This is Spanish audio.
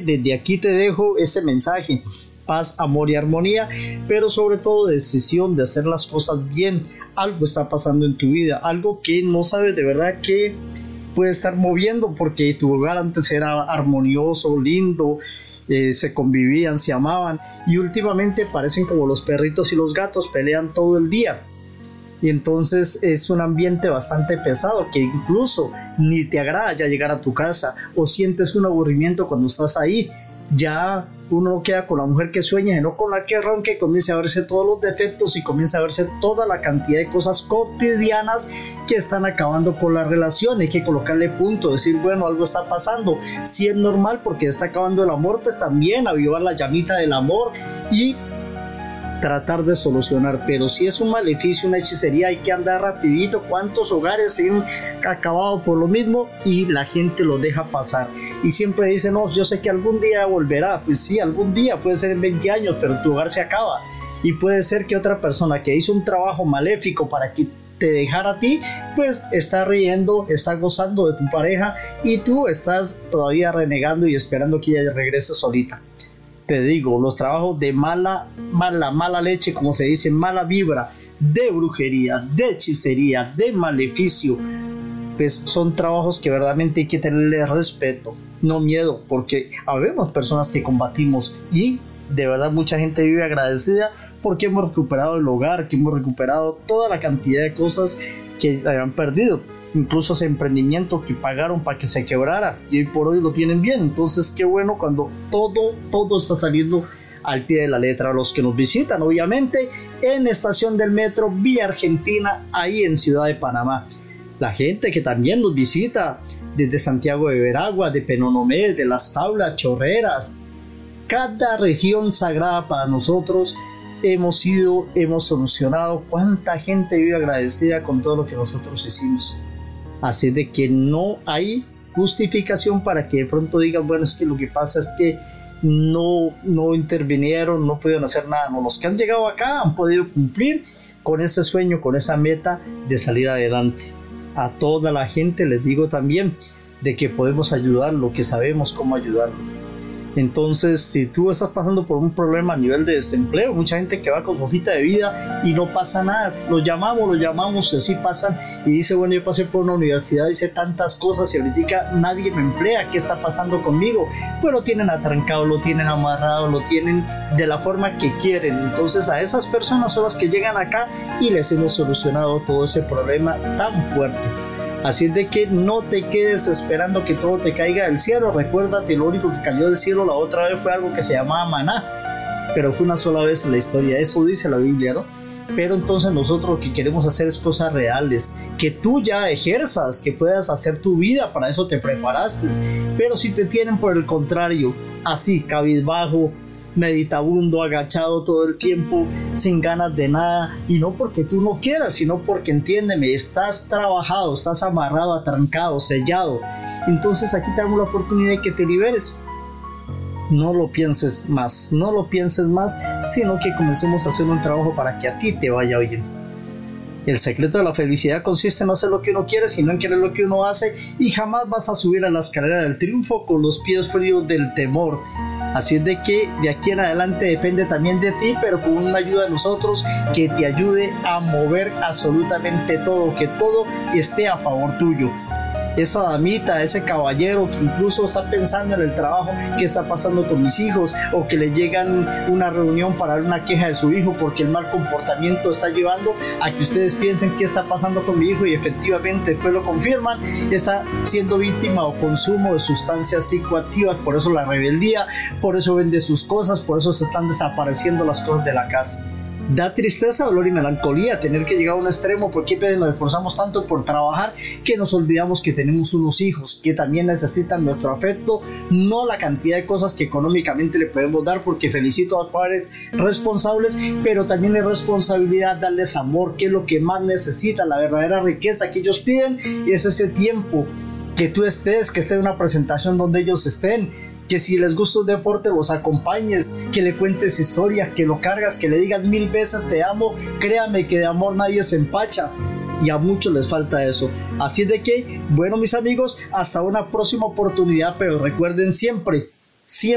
desde aquí te dejo ese mensaje: paz, amor y armonía, pero sobre todo decisión de hacer las cosas bien. Algo está pasando en tu vida, algo que no sabes de verdad que puede estar moviendo, porque tu hogar antes era armonioso, lindo, se convivían, se amaban, y últimamente parecen como los perritos y los gatos, pelean todo el día. Y entonces es un ambiente bastante pesado, que incluso ni te agrada ya llegar a tu casa, o sientes un aburrimiento cuando estás ahí. Ya uno no queda con la mujer que sueña, sino con la que ronca, y comienza a verse todos los defectos y comienza a verse toda la cantidad de cosas cotidianas que están acabando con la relación. Hay que colocarle punto, decir, bueno, algo está pasando. Si es normal porque está acabando el amor, pues también avivar la llamita del amor y tratar de solucionar. Pero si es un maleficio, una hechicería, hay que andar rapidito. ¿Cuántos hogares se han acabado por lo mismo y la gente lo deja pasar? Y siempre dicen, no, yo sé que algún día volverá. Pues sí, algún día, puede ser en 20 años, pero tu hogar se acaba. Y puede ser que otra persona que hizo un trabajo maléfico para que te dejara a ti, pues está riendo, está gozando de tu pareja, y tú estás todavía renegando y esperando que ella regrese solita. Te digo, los trabajos de mala leche, como se dice, mala vibra, de brujería, de hechicería, de maleficio, pues son trabajos que verdaderamente hay que tenerle respeto, no miedo, porque habemos personas que combatimos, y de verdad mucha gente vive agradecida porque hemos recuperado el hogar, que hemos recuperado toda la cantidad de cosas que habían perdido. Incluso ese emprendimiento que pagaron para que se quebrara, y hoy por hoy lo tienen bien. Entonces qué bueno cuando todo está saliendo al pie de la letra. Los que nos visitan, obviamente, en Estación del Metro Vía Argentina, ahí en Ciudad de Panamá. La gente que también nos visita desde Santiago de Veragua, de Penonomé, de Las Tablas, Chorreras, cada región sagrada para nosotros. Hemos solucionado. Cuánta gente vive agradecida con todo lo que nosotros hicimos. Así de que no hay justificación para que de pronto digan, bueno, es que lo que pasa es que no intervinieron, no pudieron hacer nada. No, los que han llegado acá han podido cumplir con ese sueño, con esa meta de salir adelante. A toda la gente les digo también de que podemos ayudarlo, que sabemos cómo ayudarlo. Entonces, si tú estás pasando por un problema a nivel de desempleo, mucha gente que va con su hojita de vida y no pasa nada, los llamamos y así pasan, y dice, bueno, yo pasé por una universidad, hice tantas cosas y ahorita nadie me emplea, ¿qué está pasando conmigo? Pues lo tienen atrancado, lo tienen amarrado, lo tienen de la forma que quieren. Entonces a esas personas son las que llegan acá y les hemos solucionado todo ese problema tan fuerte. Así es de que no te quedes esperando que todo te caiga del cielo. Recuérdate, lo único que cayó del cielo la otra vez fue algo que se llamaba maná, pero fue una sola vez en la historia. Eso dice la Biblia, ¿no? Pero entonces nosotros lo que queremos hacer es cosas reales, que tú ya ejerzas, que puedas hacer tu vida. Para eso te preparaste. Pero si te tienen por el contrario, así, cabizbajo, meditabundo, agachado todo el tiempo, sin ganas de nada, y no porque tú no quieras, sino porque, entiéndeme, estás trabajado, estás amarrado, atrancado, sellado. Entonces aquí te damos la oportunidad de que te liberes. No lo pienses más, sino que comencemos a hacer un trabajo para que a ti te vaya bien. El secreto de la felicidad consiste en no hacer lo que uno quiere, sino en querer lo que uno hace, y jamás vas a subir a la escalera del triunfo con los pies fríos del temor. Así es de que de aquí en adelante depende también de ti, pero con una ayuda de nosotros que te ayude a mover absolutamente todo, que todo esté a favor tuyo. Esa damita, ese caballero que incluso está pensando en el trabajo, qué está pasando con mis hijos, o que le llegan una reunión para dar una queja de su hijo porque el mal comportamiento está llevando a que ustedes piensen qué está pasando con mi hijo, y efectivamente después lo confirman, está siendo víctima o consumo de sustancias psicoactivas. Por eso la rebeldía, por eso vende sus cosas, por eso se están desapareciendo las cosas de la casa. Da tristeza, dolor y melancolía tener que llegar a un extremo, porque a veces nos esforzamos tanto por trabajar que nos olvidamos que tenemos unos hijos que también necesitan nuestro afecto, no la cantidad de cosas que económicamente le podemos dar, porque felicito a los padres responsables, pero también es responsabilidad darles amor, que es lo que más necesitan. La verdadera riqueza que ellos piden es ese tiempo que tú estés, que esté en una presentación donde ellos estén, que si les gusta un deporte los acompañes, que le cuentes historia, que lo cargas, que le digas 1000 veces te amo. Créame que de amor nadie se empacha, y a muchos les falta eso. Así de que, bueno, mis amigos, hasta una próxima oportunidad, pero recuerden siempre